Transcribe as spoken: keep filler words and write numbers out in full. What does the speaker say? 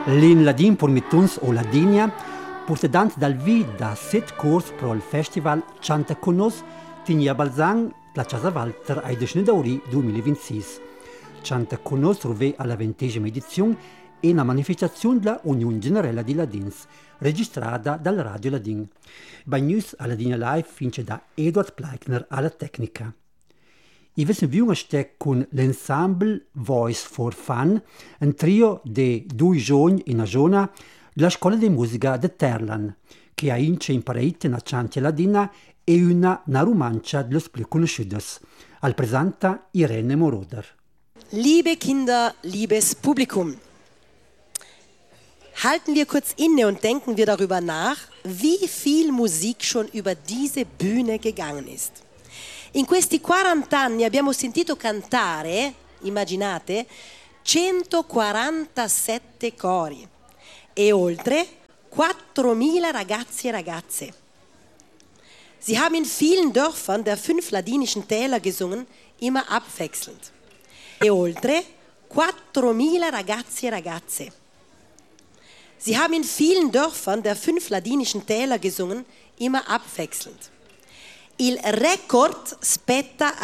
L'in ladin por mituns o ladinia, portedant dal vi da set cors pro il festival Chanta con nos, tinia balzang la Casa Walter ai decine d'auri duemilaventisei. Chanta con nos trove alla ventesima edizione e una manifestazione della Unione Generale di Ladins, registrata dal Radio Ladin. Bagnus alla Ladinia Live fince da Eduard Pleichner alla tecnica. I wissen vi stec con l'ensemble Voice for Fun, un trio di due giovani in una zona della scuola di musica di Terlan, che ha ince imparato una chantia ladina e una, una romancia dello più conosciutos. Al presenta Irene Moroder. Liebe Kinder, liebes Publikum, halten wir kurz inne und denken wir darüber nach, wie viel Musik schon über diese Bühne gegangen ist. In questi quaranta anni abbiamo sentito cantare, immaginate, centoquarantasette cori e oltre quattromila ragazzi e ragazze. Sie haben in vielen Dörfern der fünf ladinischen Täler gesungen, immer abwechselnd. E oltre quattromila ragazzi e ragazze. Sie haben in vielen Dörfern der fünf ladinischen Täler gesungen, immer abwechselnd. Il record spetta